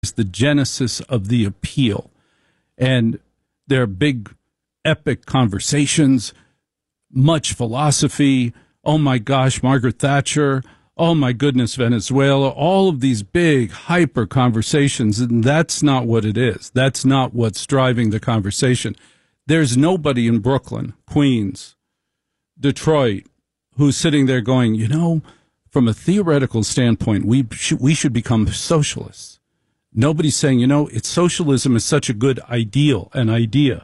is the genesis of the appeal. And there are big, epic conversations, much philosophy. Oh, my gosh, Margaret Thatcher. Oh, my goodness, Venezuela. All of these big, hyper conversations. And that's not what it is. That's not what's driving the conversation. There's nobody in Brooklyn, Queens, Detroit, who's sitting there going, you know, from a theoretical standpoint, we should become socialists. Nobody's saying, you know, socialism is such a good an idea.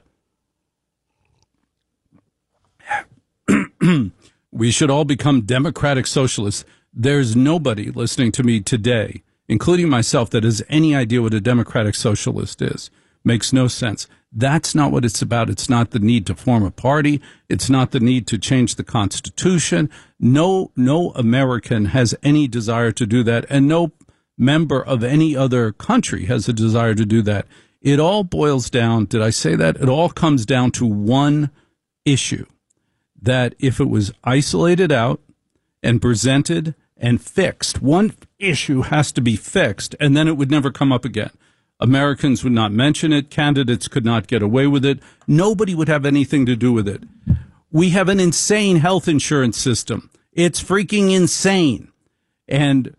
We should all become democratic socialists. There's nobody listening to me today, including myself, that has any idea what a democratic socialist is. Makes no sense. That's not what it's about. It's not the need to form a party. It's not the need to change the Constitution. No American has any desire to do that, and no member of any other country has a desire to do that. It all boils down, did I say that? It all comes down to one issue, that if it was isolated out and presented and fixed, one issue has to be fixed, and then it would never come up again. Americans would not mention it. Candidates could not get away with it. Nobody would have anything to do with it. We have an insane health insurance system. It's freaking insane. And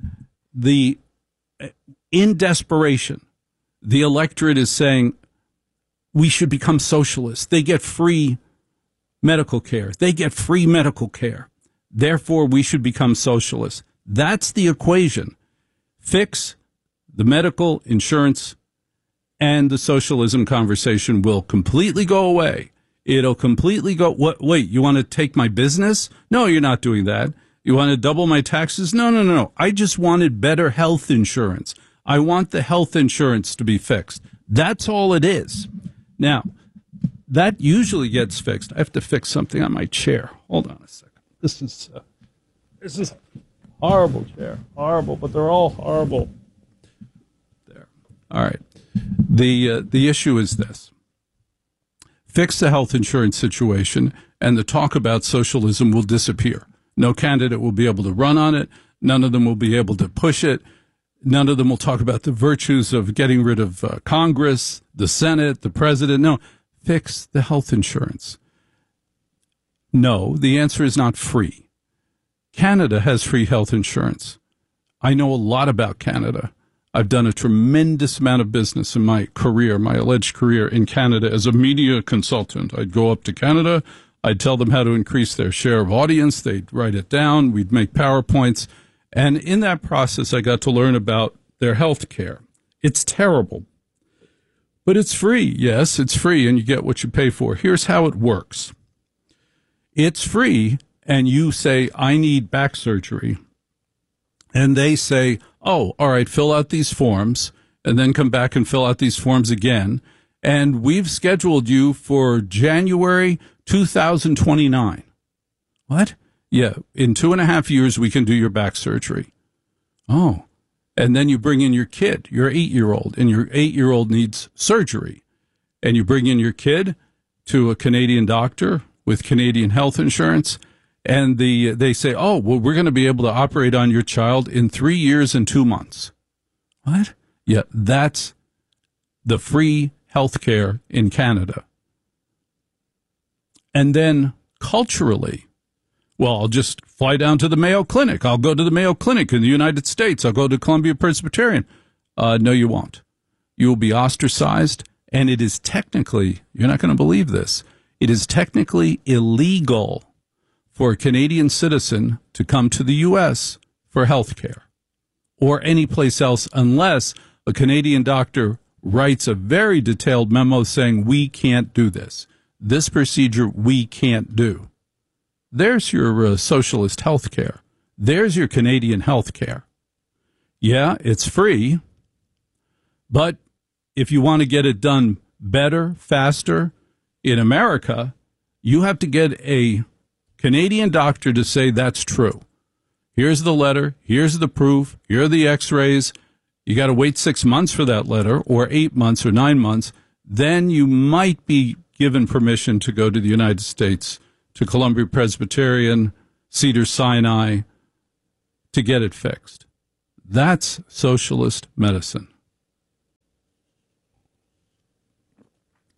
in desperation, the electorate is saying we should become socialists. They get free medical care. They get free medical care. Therefore, we should become socialists. That's the equation. Fix the medical insurance, and the socialism conversation will completely go away. It'll completely go, wait, you want to take my business? No, you're not doing that. You want to double my taxes? No. I just wanted better health insurance. I want the health insurance to be fixed. That's all it is. Now, that usually gets fixed. I have to fix something on my chair. Hold on a second. This is horrible chair. Horrible, but they're all horrible. There. All right. The issue is this. Fix the health insurance situation, and the talk about socialism will disappear. No candidate will be able to run on it. None of them will be able to push it. None of them will talk about the virtues of getting rid of Congress, the Senate, the president. No, fix the health insurance. No, the answer is not free. Canada has free health insurance. I know a lot about Canada. I've done a tremendous amount of business in my career, my alleged career in Canada as a media consultant. I'd go up to Canada. I'd tell them how to increase their share of audience. They'd write it down. We'd make PowerPoints. And in that process, I got to learn about their health care. It's terrible. But it's free. Yes, it's free, and you get what you pay for. Here's how it works. It's free, and you say, I need back surgery. And they say, oh, all right, fill out these forms, and then come back and fill out these forms again. And we've scheduled you for January 2029. What? Yeah, in 2.5 years, we can do your back surgery. Oh, and then you bring in your kid, your 8-year-old, and your 8-year-old needs surgery. And you bring in your kid to a Canadian doctor with Canadian health insurance, and they say, oh, well, we're going to be able to operate on your child in 3 years and 2 months. What? Yeah, that's the free health care in Canada. And then culturally, well, I'll just fly down to the Mayo Clinic. I'll go to the Mayo Clinic in the United States. I'll go to Columbia Presbyterian. No, you won't. You will be ostracized, and it is technically, you're not going to believe this, it is technically illegal for a Canadian citizen to come to the U.S. for health care or any place else unless a Canadian doctor writes a very detailed memo saying we can't do this. This procedure we can't do. There's your socialist health care. There's your Canadian health care. Yeah, it's free, but if you want to get it done better, faster in America, you have to get a Canadian doctor to say that's true. Here's the letter. Here's the proof. Here are the x-rays. You got to wait 6 months for that letter, or 8 months or 9 months. Then you might be given permission to go to the United States, to Columbia Presbyterian, Cedars-Sinai, to get it fixed. That's socialist medicine.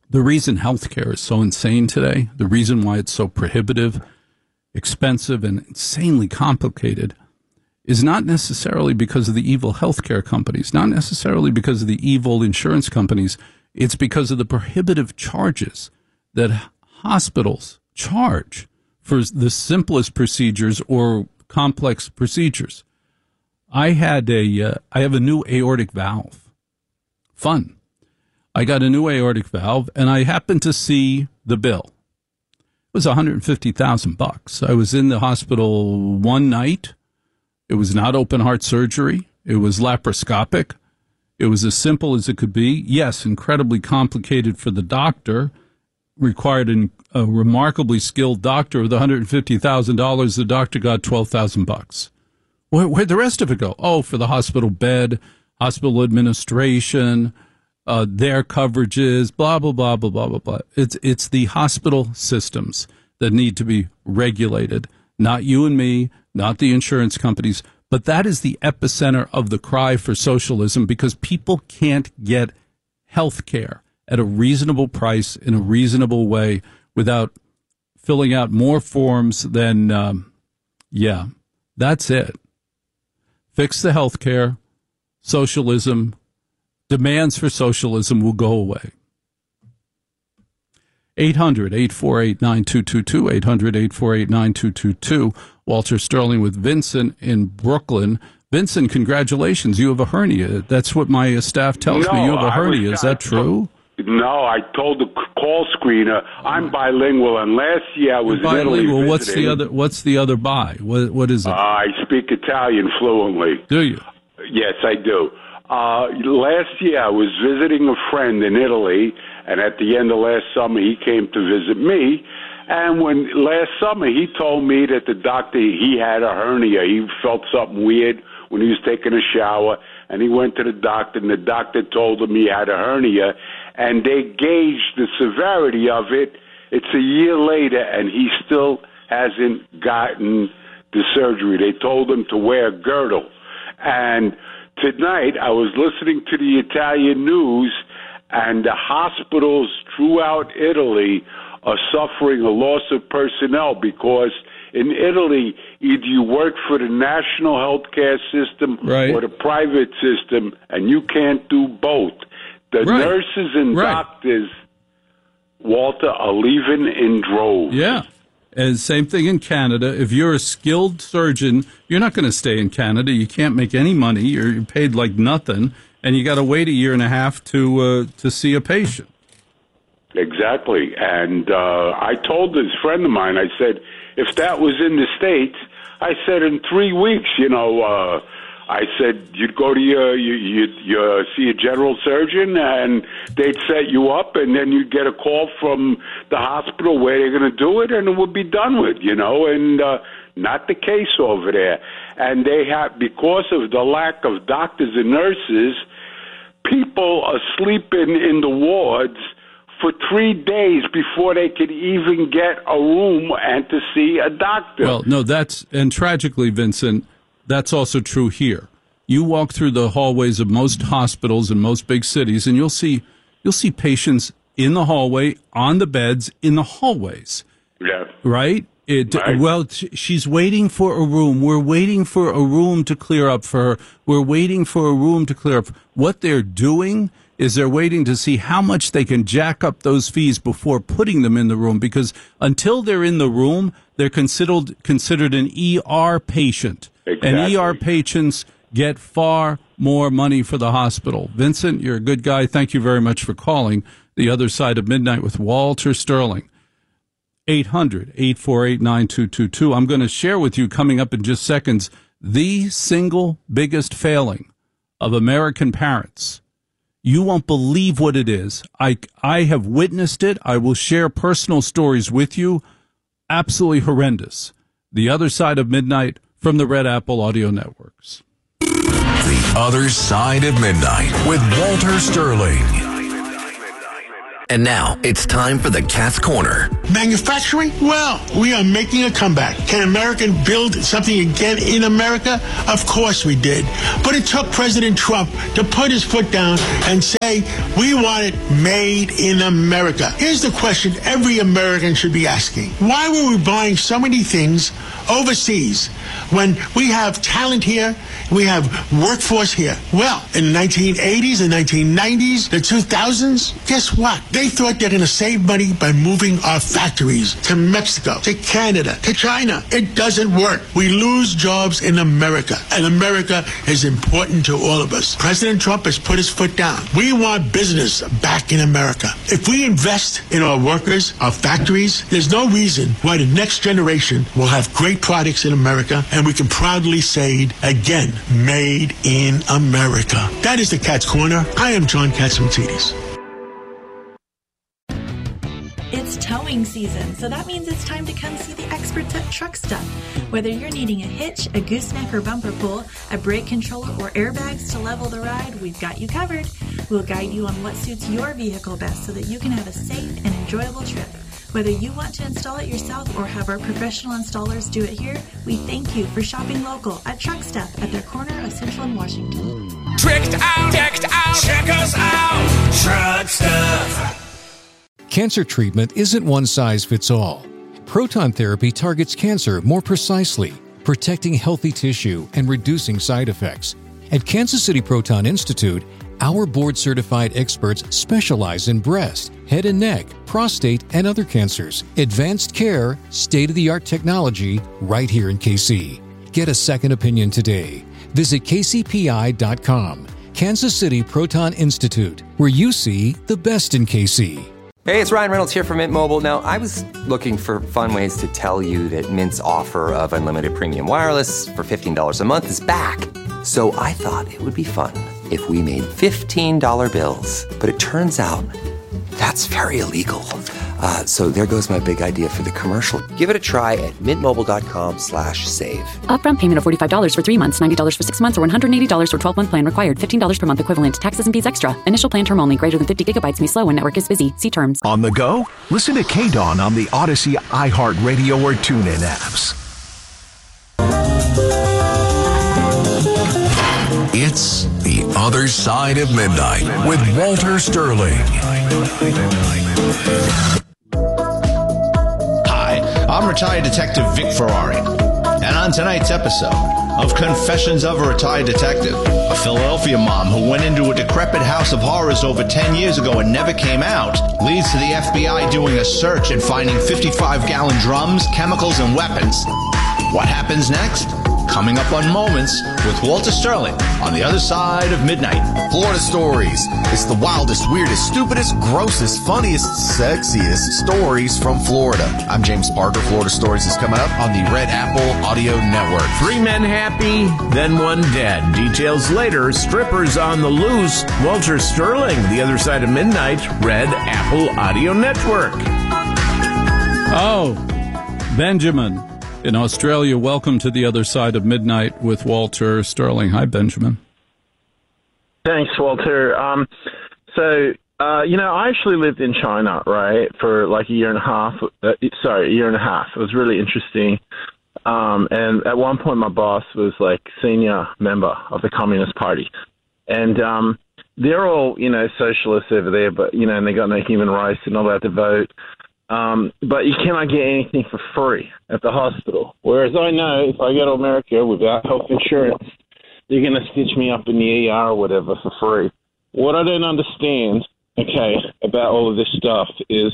The reason healthcare is so insane today, the reason why it's so prohibitive, expensive, and insanely complicated is not necessarily because of the evil healthcare companies, not necessarily because of the evil insurance companies. It's because of the prohibitive charges that hospitals charge for the simplest procedures or complex procedures. I have a new aortic valve. Fun. I got a new aortic valve, and I happened to see the bill. It was $150,000. I was in the hospital one night. It was not open heart surgery. It was laparoscopic. It was as simple as it could be. Yes, incredibly complicated for the doctor. Required a remarkably skilled doctor. With $150,000, the doctor got $12,000. Where'd the rest of it go? Oh, for the hospital bed, hospital administration, their coverages, blah, blah, blah, blah, blah, blah, blah. It's the hospital systems that need to be regulated, not you and me, not the insurance companies. But that is the epicenter of the cry for socialism, because people can't get health care at a reasonable price in a reasonable way without filling out more forms than, that's it. Fix the health care, socialism, demands for socialism will go away. 800-848-9222, 800-848-9222. Walter Sterling with Vincent in Brooklyn. Vincent, congratulations. You have a hernia. That's what my staff tells me. You have a hernia. Is that true? No, I told the call screener I'm bilingual, and last year I was bilingual. What's the other bi? What is it? I speak Italian fluently. Do you? Yes, I do. Last year I was visiting a friend in Italy, and at the end of last summer he came to visit me. And when last summer he told me that the doctor, he had a hernia. He felt something weird when he was taking a shower, and he went to the doctor, and the doctor told him he had a hernia, and they gauged the severity of it. It's a year later, and he still hasn't gotten the surgery. They told him to wear a girdle. And tonight I was listening to the Italian news, and the hospitals throughout Italy are suffering a loss of personnel because in Italy, either you work for the national healthcare system or the private system, and you can't do both. The nurses and doctors, Walter, are leaving in droves. Yeah. And same thing in Canada. If you're a skilled surgeon, you're not going to stay in Canada. You can't make any money. You're paid like nothing, and you got to wait a year and a half to see a patient. Exactly. And I told this friend of mine, I said, if that was in the States, I said in 3 weeks, I said you'd go to you see a general surgeon, and they'd set you up, and then you'd get a call from the hospital where they're going to do it, and it would be done with, and not the case over there. And they have, because of the lack of doctors and nurses, people are sleeping in the wards for 3 days before they could even get a room and to see a doctor. Well, no, and tragically, Vincent, that's also true here. You walk through the hallways of most hospitals in most big cities, and you'll see patients in the hallway, on the beds, in the hallways. Yeah. Right? Well, she's waiting for a room. We're waiting for a room to clear up for her. We're waiting for a room to clear up. What they're doing is they're waiting to see how much they can jack up those fees before putting them in the room, because until they're in the room, they're considered an ER patient. Exactly. And ER patients get far more money for the hospital. Vincent, you're a good guy. Thank you very much for calling The Other Side of Midnight with Walter Sterling. 800-848-9222. I'm going to share with you, coming up in just seconds, the single biggest failing of American parents. You won't believe what it is. I have witnessed it. I will share personal stories with you. Absolutely horrendous. The Other Side of Midnight from the Red Apple Audio Networks. The Other Side of Midnight with Walter Sterling. And now it's time for the Cat's Corner. Manufacturing? Well, we are making a comeback. Can America build something again in America? Of course we did. But it took President Trump to put his foot down and say, we want it made in America. Here's the question every American should be asking. Why were we buying so many things overseas when we have talent here, we have workforce here? Well, in the 1980s, the 1990s, the 2000s, guess what? They thought they're going to save money by moving our factories to Mexico, to Canada, to China. It doesn't work. We lose jobs in America, and America is important to all of us. President Trump has put his foot down. We want business back in America. If we invest in our workers, our factories, there's no reason why the next generation will have great products in America, and we can proudly say, again, made in America. That is the Cat's Corner. I am John Katzimatidis. It's towing season, so that means it's time to come see the experts at Truck Stuff. Whether you're needing a hitch, a gooseneck or bumper pull, a brake controller, or airbags to level the ride, we've got you covered. We'll guide you on what suits your vehicle best so that you can have a safe and enjoyable trip. Whether you want to install it yourself or have our professional installers do it here, we thank you for shopping local at Truck Stuff at their corner of Central and Washington. Tricked out, check us out, Truck Stuff. Cancer treatment isn't one size fits all. Proton therapy targets cancer more precisely, protecting healthy tissue and reducing side effects. At Kansas City Proton Institute, our board-certified experts specialize in breast, head and neck, prostate, and other cancers. Advanced care, state-of-the-art technology, right here in KC. Get a second opinion today. Visit kcpi.com. Kansas City Proton Institute, where you see the best in KC. Hey, it's Ryan Reynolds here from Mint Mobile. Now, I was looking for fun ways to tell you that Mint's offer of unlimited premium wireless for $15 a month is back. So I thought it would be fun if we made $15 bills. But it turns out that's very illegal. So there goes my big idea for the commercial. Give it a try at mintmobile.com/save. Upfront payment of $45 for 3 months, $90 for 6 months, or $180 for 12-month plan required. $15 per month equivalent. Taxes and fees extra. Initial plan term only. Greater than 50 gigabytes may slow when network is busy. See terms. On the go? Listen to KDAWN on the Odyssey, iHeartRadio, or TuneIn apps. It's The Other Side of Midnight with Walter Sterling. Hi, I'm retired detective Vic Ferrari, and on tonight's episode of Confessions of a Retired Detective, a Philadelphia mom who went into a decrepit house of horrors over 10 years ago and never came out leads to the FBI doing a search and finding 55-gallon drums, chemicals, and weapons. What happens next? Coming up on Moments with Walter Sterling on the Other Side of Midnight. Florida Stories. It's the wildest, weirdest, stupidest, grossest, funniest, sexiest stories from Florida. I'm James Parker. Florida Stories is coming up on the Red Apple Audio Network. 3 men happy, then 1 dead. Details later. Strippers on the loose. Walter Sterling, The Other Side of Midnight, Red Apple Audio Network. Oh, Benjamin. In Australia, welcome to The Other Side of Midnight with Walter Sterling. Hi, Benjamin. Thanks, Walter. I actually lived in China, right, for like a year and a half. It was really interesting. And at one point, my boss was like senior member of the Communist Party. And they're all, socialists over there, but, and they got no human rights. They're not allowed to vote. But you cannot get anything for free at the hospital. Whereas I know if I go to America without health insurance, they're going to stitch me up in the ER or whatever for free. What I don't understand, about all of this stuff is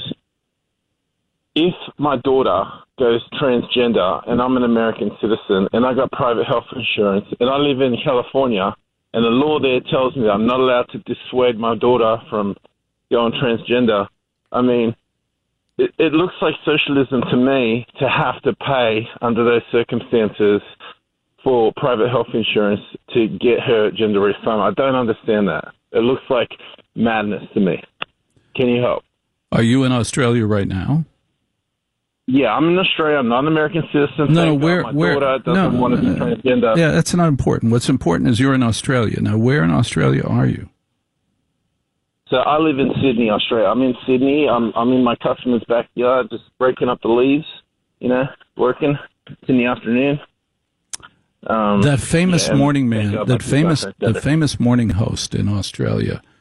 if my daughter goes transgender and I'm an American citizen and I got private health insurance and I live in California and the law there tells me that I'm not allowed to dissuade my daughter from going transgender, I mean, it looks like socialism to me to have to pay under those circumstances for private health insurance to get her gender reaffirmed. I don't understand that. It looks like madness to me. Can you help? Are you in Australia right now? Yeah, I'm in Australia. I'm not an American citizen. My daughter doesn't want to be transgender. Yeah, that's not important. What's important is you're in Australia. Now, where in Australia are you? So I live in Sydney, Australia. I'm in Sydney. I'm in my customer's backyard, just breaking up the leaves. Working. It's in the afternoon. That famous morning man, that famous morning host in Australia,